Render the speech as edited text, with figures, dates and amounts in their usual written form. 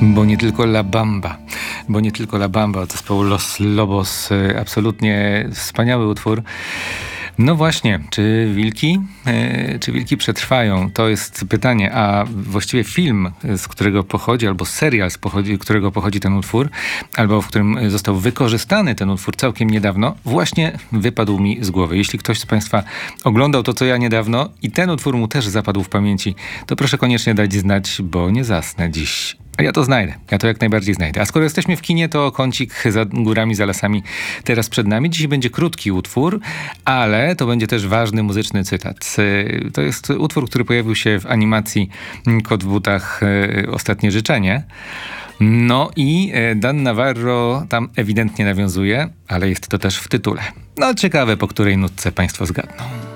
Bo nie tylko La Bamba, od zespołu Los Lobos, absolutnie wspaniały utwór. No właśnie, czy wilki przetrwają? To jest pytanie, a właściwie film, z którego pochodzi, albo serial, z którego pochodzi ten utwór, albo w którym został wykorzystany ten utwór całkiem niedawno, właśnie wypadł mi z głowy. Jeśli ktoś z Państwa oglądał to, co ja niedawno i ten utwór mu też zapadł w pamięci, to proszę koniecznie dać znać, bo nie zasnę dziś. A ja to znajdę. Ja to jak najbardziej znajdę. A skoro jesteśmy w kinie, to kącik za górami, za lasami teraz przed nami. Dziś będzie krótki utwór, ale to będzie też ważny muzyczny cytat. To jest utwór, który pojawił się w animacji Kot w butach Ostatnie życzenie. No i Dan Navarro tam ewidentnie nawiązuje, ale jest to też w tytule. No ciekawe, po której nutce Państwo zgadną.